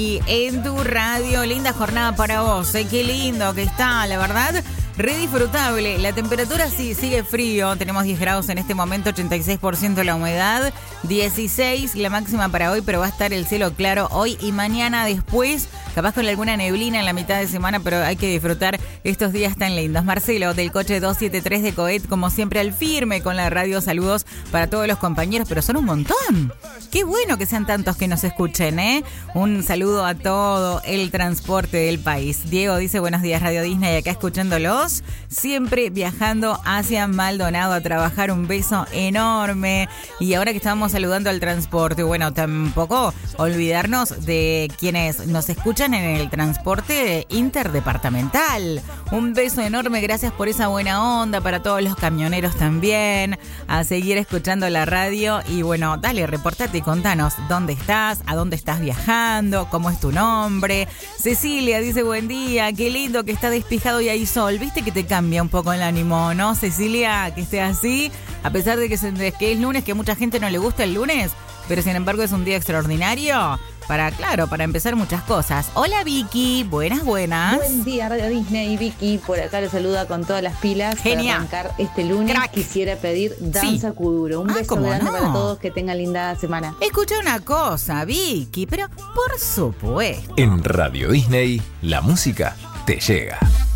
Y en tu radio, linda jornada para vos, qué lindo que está, la verdad, re disfrutable. La temperatura sí sigue frío, tenemos 10 grados en este momento, 86% la humedad, 16 la máxima para hoy, pero va a estar el cielo claro hoy y mañana después, capaz con alguna neblina en la mitad de semana, pero hay que disfrutar estos días tan lindos. Marcelo, del coche 273 de Coet, como siempre al firme con la radio, saludos para todos los compañeros, pero son un montón. Qué bueno que sean tantos que nos escuchen, ¿eh? Un saludo a todo el transporte del país. Diego dice, buenos días Radio Disney, acá escuchándolos, siempre viajando hacia Maldonado a trabajar, un beso enorme. Y ahora que estábamos saludando al transporte, bueno, tampoco olvidarnos de quienes nos escuchan en el transporte interdepartamental. Un beso enorme, gracias por esa buena onda, para todos los camioneros también, a seguir escuchando la radio. Y bueno, dale, reportate y contanos dónde estás, a dónde estás viajando, cómo es tu nombre. Cecilia dice, buen día, qué lindo que está despejado y hay sol. Viste que te cambia un poco el ánimo, ¿no, Cecilia? Que esté así, a pesar de que es lunes, que a mucha gente no le gusta el lunes, pero sin embargo es un día extraordinario para empezar muchas cosas. Hola Vicky, buenas. Buen día Radio Disney, Vicky, por acá les saluda con todas las pilas. Genial. Para arrancar este lunes. Crack. Quisiera pedir Danza Kuduro. Un beso grande para todos, que tengan linda semana. Escucha una cosa, Vicky, pero por supuesto. En Radio Disney, la música te llega.